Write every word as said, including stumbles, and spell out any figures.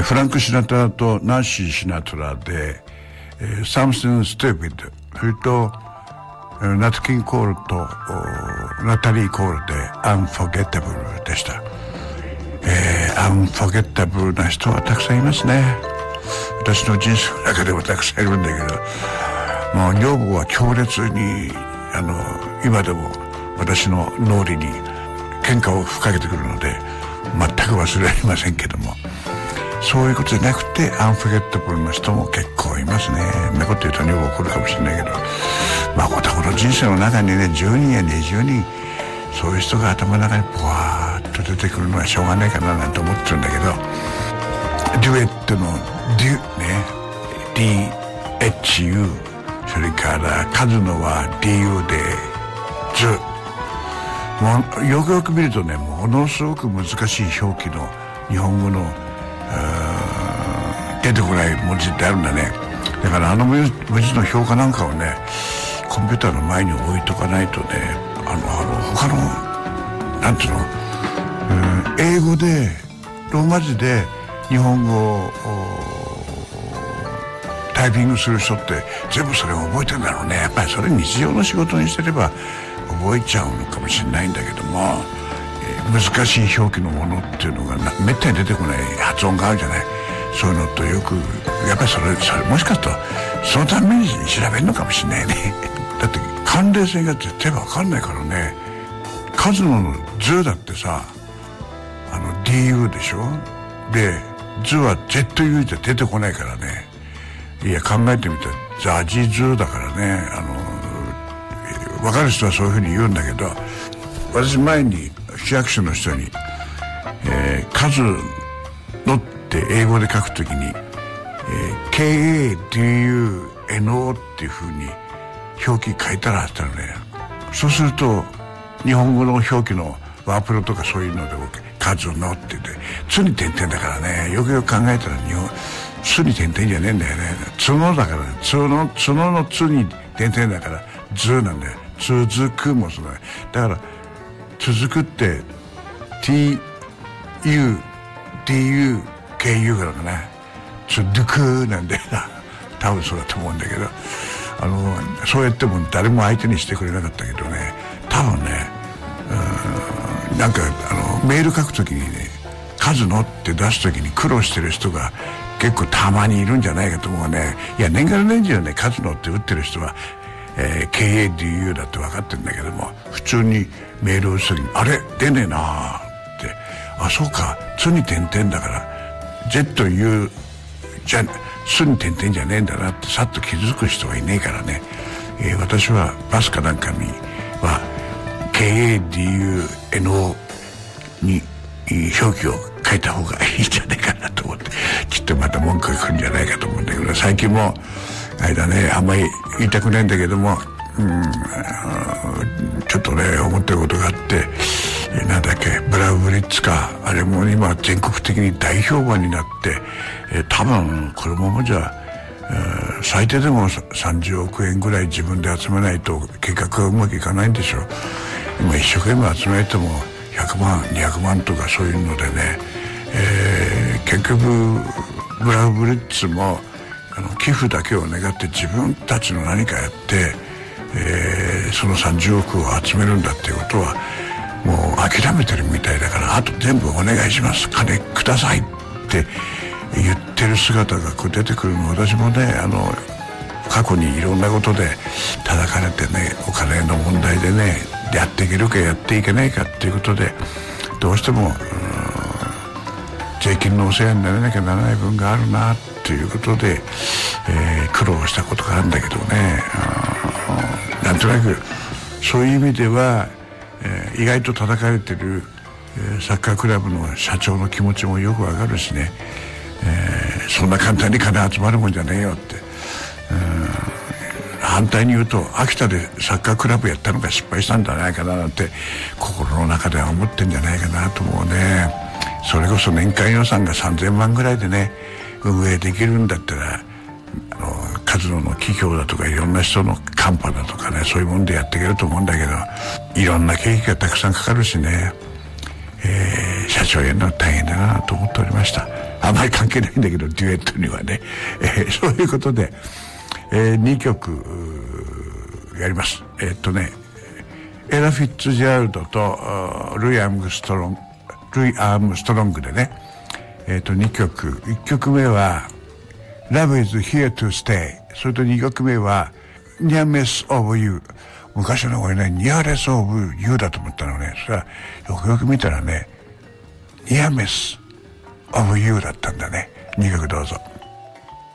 フランク・シナトラとナンシー・シナトラで、えー、Something Stupid、それとナツキン・コールとナタリー・コールで Unforgettable でした。えー、Unforgettable な人はたくさんいますね。私の人生の中でもたくさんいるんだけど、もう女房は強烈にあの今でも私の脳裏に喧嘩を吹っかけてくるので全く忘れられませんけども、そういうことじゃなくてアンフォゲッタブルな人も結構いますね。そんなこと言うと女房怒るかもしれないけど、まあ男の人生の中にねじゅうにんやにじゅうにんそういう人が頭の中にポワーッと出てくるのはしょうがないかななんて思ってるんだけど、デュエットのデュね ディーエイチユー、 それから数のは ディーユー でズ、もうよくよく見るとねものすごく難しい表記の日本語の出てこない文字ってあるんだね。だからあの文字の評価なんかをねコンピューターの前に置いとかないとね、あのあの他のなんていうの、うん、英語でローマ字で日本語をタイピングする人って全部それを覚えてるんだろうね。やっぱりそれ日常の仕事にしてれば覚えちゃうのかもしれないんだけども、難しい表記のものっていうのがめったに出てこない発音があるじゃない。そういうのとよくやっぱりそれそれもしかするとそのために調べるのかもしれないねだって関連性が絶対分かんないからね。数の図だってさあの ディーユー でしょ。で図は ゼットユー じゃ出てこないからね。いや考えてみたらザジ図だからね。あの分かる人はそういうふうに言うんだけど、私前に市役所の人に、えー、数のって英語で書くときに、えー、ケーエーディーユーエヌオー っていう風に表記書いたらあったのね。そうすると日本語の表記のワープロとかそういうので数のって言って「つ」に点々だからね。よくよく考えたら日本「つ」に点々じゃねえんだよね。角だから「角の角のつ」に点々だから「図」なんだよ。続くもそうだね。だから続くって ティーユーディーユーケーユー からかな。続くなんだよな。多分そうだと思うんだけど、あのそうやっても誰も相手にしてくれなかったけどね、多分ね、うんなんかあのメール書くときにね数のって出すときに苦労してる人が結構たまにいるんじゃないかと思うね。いや年がら年中ね数のって打ってる人は、えー、ケーエーディーユー だって分かってるんだけども、普通にメールを打つときにあれ出ねえなーって、あそうかつに点々だから ゼットユー じゃつに点々じゃねえんだなってさっと気づく人はいねえからね、えー、私はバスかなんかには ケーエーディーユーエヌオー に表記を書いた方がいいんじゃないかなと思って、きっとまた文句が来るんじゃないかと思うんだけど、最近もあれだね、あんまり言いたくないんだけども、うん、ちょっとね思ってることがあって、なんだっけブラウブリッツか、あれも今全国的に大評判になって、え多分このままじゃ、えー、最低でもさんじゅうおくえんぐらい自分で集めないと計画がうまくいかないんでしょう。今一生懸命集めてもひゃくまんにひゃくまんとかそういうのでね、えー、結局ブラウブリッツもあの寄付だけを願って自分たちの何かやって、えー、そのさんじゅうおくを集めるんだっていうことはもう諦めてるみたいだから、あと全部お願いします金くださいって言ってる姿がこう出てくるの。私もねあの過去にいろんなことで叩かれてね、お金の問題でねやっていけるかやっていけないかっていうことでどうしても税金のお世話にならなきゃならない分があるなっていうことで、えー、苦労したことがあるんだけどね、なんとなくそういう意味では、えー、意外と叩かれてる、えー、サッカークラブの社長の気持ちもよくわかるしね、えー、そんな簡単に金集まるもんじゃねえよって、反対に言うと秋田でサッカークラブやったのが失敗したんじゃないかななんて心の中では思ってんじゃないかなと思うね。それこそ年間予算がさんぜんまんぐらいでね運営できるんだったら、あの活動の企業だとかいろんな人のカンパだとかねそういうもんでやっていけると思うんだけど、いろんな経費がたくさんかかるしね、えー、社長やるのは大変だなと思っておりました。 あまり関係ないんだけど、デュエットにはね。えー、そういうことで、えー、にきょくやります。えー、っとね、エラ・フィッツジェラルドとルイ・アームストロング、ルイ・アームストロングでね、えー、っとにきょく、いっきょくめは Love is here to stay、 それとにきょくめは Nearness of you。 昔のこれね Nearness of you だと思ったのね。それはよくよく見たらね Nearness of you だったんだね。にきょくどうぞ。